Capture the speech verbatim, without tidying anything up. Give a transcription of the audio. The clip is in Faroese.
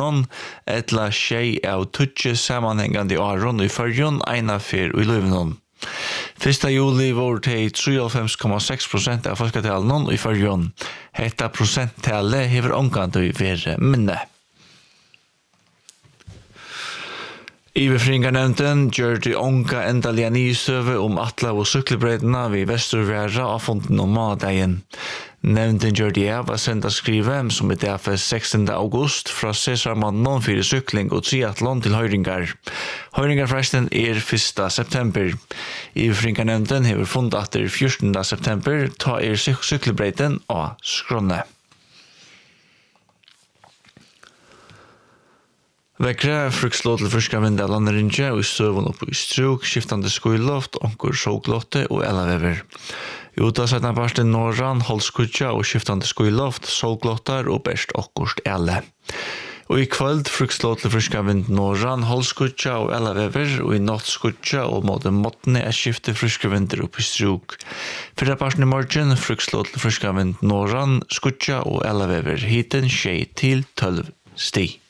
løyvnån, etla tjei av tutsi samanhengande åren i fyrjon eina fyr i løyvnån. Fyrsta juli var det treoghalvfems komma seks prosent av folketalen i fyrjon. Hetta prosenttale hever omgant i vere minne. Iverfringarnevnden gjør de unga endaliga nysøve om atla og sykkelbreidena ved Vesturværa av fonden om Madegen. Nevnden gjør de av å senda skrive som i dag for sekstende august fra Cesarmannen for sykling og triathlon til høyringar. Høyringarfresten er første september. Iverfringarnevnden hever funnet etter fjortende september ta er sykkelbreiden av skrånne. Vekra frukslå til friska vinda landerinja og støvun opp i struk, skiftande skoiloft, onkur sjåglotte og elavever. Uta setna parsten norran, holdskudja og skiftande skoiloft, sjåglottar og best okkurst ele. Og i kvöld frukslå til friska vind norran, holdskudja og elavever, og i nattskudja og måte måttene er skifte friska vinter opp i struk. Fyrra parsten i morgen frukslå til friska vind norran, skudja og elavever, hiten tjei til tølv sti.